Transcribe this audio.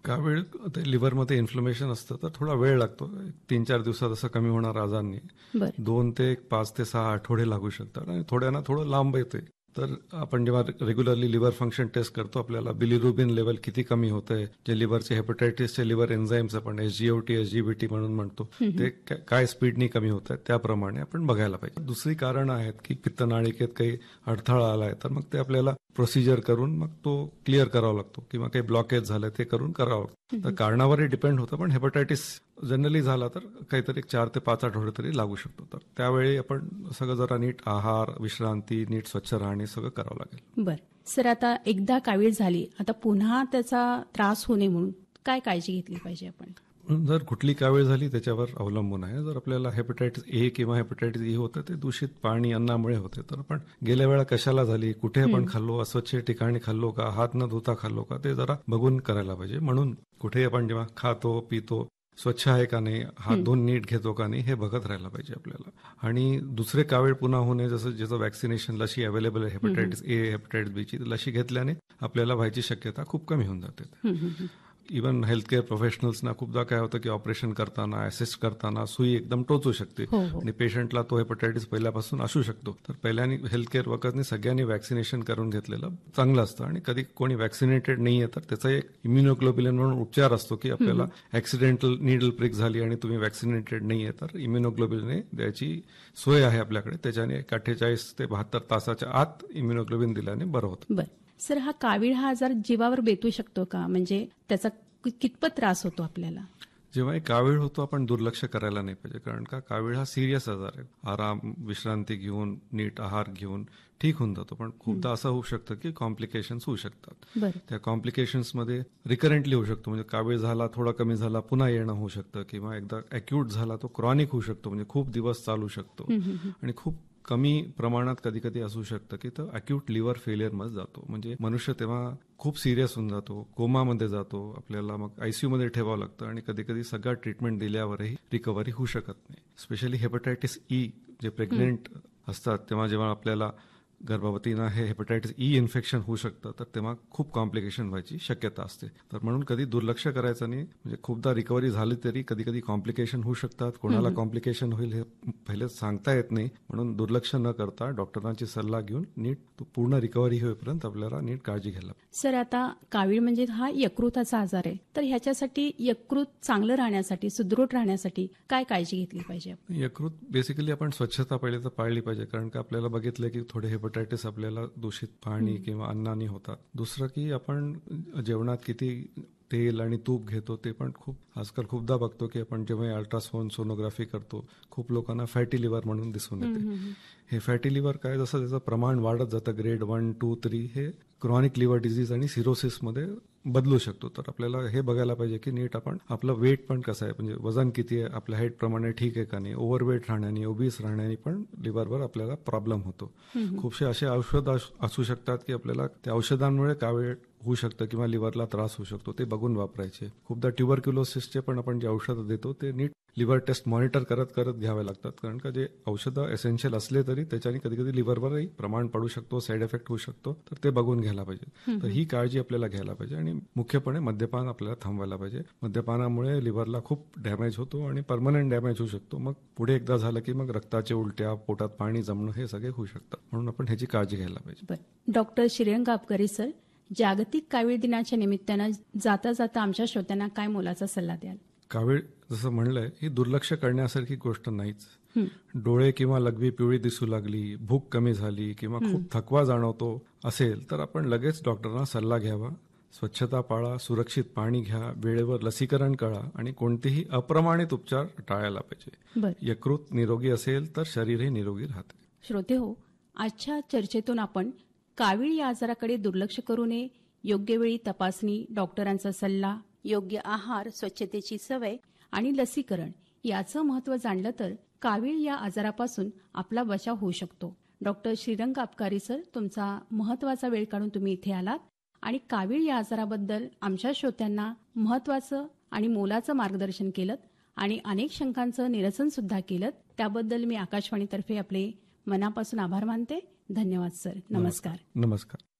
कावीळ ते लिव्हरमध्ये इन्फ्लमेशन असतं तर थोडा वेळ लागतो. 3-4 दिवसात असं कमी होणार आजार नाही. बरं 2 ते 5 ते 6 आठवडे लागू शकतात आणि थोड्याना थोडं लांब येते. तर आपण जेव्हा रेग्युलरली लिव्हर फंक्शन टेस्ट करतो आपल्याला बिलिरुबिन लेवल किती कमी होतंय, जे लिव्हरचे हेपटायटिसचे लिव्हर एन्झाईम्स आपण SGOT SGBT म्हणून म्हणतो ते काय स्पीडनी कमी होत आहेत त्याप्रमाणे आपण बघायला पाहिजे. दुसरी कारण आहेत की पित्तनाळिकेत काही अडथळा आलाय तर मग ते आपल्याला प्रोसिजर करून मग तो क्लिअर करावा लागतो किंवा काही ब्लॉकेज झालं ते करून करावं लागतं. तर कारणावरही डिपेंड होतं, पण हेपटायटिस जनरली झाला तर काहीतरी 4 ते 5 आठवडे तरी लागू शकतो. तर त्यावेळी आपण सगळं जरा नीट आहार, विश्रांती, नीट स्वच्छ राहणे सगळं करावं लागेल. बरं सर, आता एकदा कावीळ झाली, आता पुन्हा त्याचा त्रास होऊ नये म्हणून काय काळजी घेतली पाहिजे आपण? जर कुठली कावीळ झाली त्याच्यावर अवलंबून आहे. जर आपल्याला हेपटायटिस ए किंवा हेपटायटिस ई होतं ते दूषित पाणी अन्नामुळे होते, तर आपण गेल्या वेळा कशाला झाली, कुठे आपण खाल्लो, अस्वच्छ ठिकाणी खाल्लो का, हात न धुता खाल्लो का, ते जरा बघून करायला पाहिजे. म्हणून कुठे आपण जेव्हा खातो पितो स्वच्छ आहे का नाही, हात धुवून नीट घेतो का नाही हे बघत राहायला पाहिजे आपल्याला. आणि दुसरे कावीळ पुन्हा होणे, जसं ज्याचं वॅक्सिनेशन लशी अवेलेबल आहे हेपटायटिस ए हेपटायटिस बी ची, लशी घेतल्याने आपल्याला व्हायची शक्यता खूप कमी होऊन जाते. इव्हन हेल्थकेअर प्रोफेशनल्सना खूपदा काय होतं की ऑपरेशन करताना असिस्ट करताना सुई एकदम टोचू शकते आणि पेशंटला तो हेपटायटिस पहिल्यापासून असू शकतो. तर पहिल्याने हेल्थकेअर वर्कर्सनी सगळ्यांनी वॅक्सिनेशन करून घेतलेलं चांगलं असतं. आणि कधी कोणी वॅक्सिनेटेड नाहीये तर त्याचा एक इम्युनोग्लोबिलिन म्हणून उपचार असतो की आपल्याला ऍक्सिडेंटल नीडल प्रिक झाली आणि तुम्ही वॅक्सिनेटेड नाहीये तर इम्युनोग्लोबिलिन द्यायची सोय आहे आपल्याकडे. त्याच्याने 48 ते 72 तासाच्या आत इम्युनोग्लोबिन दिल्याने बरं होतं. सर, हा कावीळ हा आजार जीवावर बेतू शकतो का? म्हणजे त्याचा कितपत त्रास होतो आपल्याला? जेव्हा कावीळ होतो आपण दुर्लक्ष करायला नाही पाहिजे, कारण का कावीळ हा सिरियस आजार आहे. आराम विश्रांती घेऊन नीट आहार घेऊन ठीक होऊन जातो, पण खूपदा असं होऊ शकतं की कॉम्प्लिकेशन्स होऊ शकतात. त्या कॉम्प्लिकेशन्समध्ये रिकरंटली होऊ शकतो, म्हणजे कावीळ झाला थोडा कमी झाला पुन्हा येणं होऊ शकतं, किंवा एकदा अॅक्यूट झाला तो क्रॉनिक होऊ शकतो, म्हणजे खूप दिवस चालू शकतो. आणि खूप कमी प्रमाणात कधी कधी असू शकतं की तो अॅक्यूट लिव्हर फेलियर मध्ये जातो, म्हणजे मनुष्य तेव्हा खूप सिरियस होऊन जातो, कोमामध्ये जातो, आपल्याला मग ICU मध्ये ठेवावं लागतं आणि कधी कधी सगळं ट्रीटमेंट दिल्यावरही रिकव्हरी होऊ शकत नाही. स्पेशली हेपटायटिस ई जे प्रेग्नेंट असतात तेव्हा जेव्हा आपल्याला गर्भवतींना हे हेपटायटिस ई इन्फेक्शन होऊ शकतं तर तेव्हा खूप कॉम्प्लिकेशन व्हायची शक्यता असते. तर म्हणून कधी दुर्लक्ष करायचं नाही, म्हणजे खूपदा रिकव्हरी झाली तरी कधी कधी कॉम्प्लिकेशन होऊ शकतात. कोणाला कॉम्प्लिकेशन होईल हे पहिले सांगता येत नाही, म्हणून दुर्लक्ष न करता डॉक्टरांची सल्ला घेऊन नीट पूर्ण रिकव्हरी होईपर्यंत आपल्याला नीट काळजी घ्यायला. सर, आता कावीळ म्हणजे हा यकृताचा आजार आहे, तर ह्याच्यासाठी यकृत चांगलं राहण्यासाठी सुदृढ राहण्यासाठी काय काळजी घेतली पाहिजे? यकृत बेसिकली आपण स्वच्छता पहिले तर पाळली पाहिजे, कारण का आपल्याला बघितलं की थोडे हेपटायटिस आपल्याला दूषित पाणी किंवा अन्नाने होतात. दुसरं की आपण जेवणात किती तेल आणि तूप घेतो ते पण खूप आजकाल खूपदा बघतो की आपण जेव्हा अल्ट्रासाउंड सोनोग्राफी करतो खूप लोकांना फॅटी लिव्हर म्हणून दिसून येते. हे फॅटी लिव्हर काय, जसं त्याचं प्रमाण वाढत जातं ग्रेड 1, 2, 3 हे क्रॉनिक लिव्हर डिझीज आणि सिरोसिसमध्ये बदलू शकतो. तर आपल्याला हे बघायला पाहिजे की नीट आपण आपलं वेट पण कसं आहे, म्हणजे वजन किती आहे, आपल्या हाईट प्रमाणे ठीक आहे का नाही, ओव्हरवेट राहण्याने ओबीस राहण्याने पण लिव्हरवर आपल्याला प्रॉब्लेम होतो. खूपसे असे औषध असू शकतात की आपल्याला त्या औषधांमुळे कावीळ होऊ शकतं किंवा लिव्हरला त्रास होऊ शकतो, ते बघून वापरायचे. खूपदा ट्युबरक्युलोसिसचे पण आपण जे औषधं देतो ते नीट लिव्हर टेस्ट मॉनिटर करत करत घ्यावे लागतात, कारण का जे औषधं एसेन्शियल असले तरी त्याच्याने कधी कधी लिव्हरवरही प्रमाण पडू शकतो, साईड इफेक्ट होऊ शकतो, तर ते बघून घ्यायला पाहिजे. तर ही काळजी आपल्याला घ्यायला पाहिजे. आणि मुख्यपणे मद्यपान आपल्याला थांबवायला पाहिजे. मद्यपानामुळे लिव्हरला खूप डॅमेज होतो आणि परमनंट डॅमेज होऊ शकतो. मग पुढे एकदा झालं की मग रक्ताचे उलट्या, पोटात पाणी जमणं हे सगळे होऊ शकतात, म्हणून आपण ह्याची काळजी घ्यायला पाहिजे. डॉक्टर श्रीरंग अपकरी सर, जागतिक कावीळ दिनाच्या निमित्तानं जाता जाता आमच्या श्रोत्यांना काय मोलाचा सल्ला द्याल? कावीळ जसं म्हणलंय ही दुर्लक्ष करण्यासारखी गोष्ट नाहीच. डोळे किंवा लघवी पिवळी दिसू लागली, भूक कमी झाली किंवा खूप थकवा जाणवतो असेल तर आपण लगेच डॉक्टरांना सल्ला घ्यावा. स्वच्छता पाळा, सुरक्षित पाणी घ्या, वेळेवर लसीकरण करा आणि कोणतेही अप्रमाणित उपचार टाळायला पाहिजे. यकृत निरोगी असेल तर शरीरही निरोगी राहते. श्रोते हो, आजच्या चर्चेतून आपण कावीळ या आजाराकडे दुर्लक्ष करू नये, योग्य वेळी तपासणी, डॉक्टरांचा सल्ला, योग्य आहार, स्वच्छतेची सवय आणि लसीकरण याचं महत्त्व जाणलं तर कावीळ या आजारापासून आपला बचाव होऊ शकतो. डॉक्टर श्रीरंग अपकारी सर, तुमचा महत्त्वाचा वेळ काढून तुम्ही इथे आलात आणि कावीळ या आजाराबद्दल आमच्या श्रोत्यांना महत्त्वाचं आणि मोलाचं मार्गदर्शन केलं आणि अनेक शंकांचं निरसन सुद्धा केलं. त्याबद्दल मी आकाशवाणीतर्फे आपले मनापासून आभार मानते. धन्यवाद सर. नमस्कार. नमस्कार.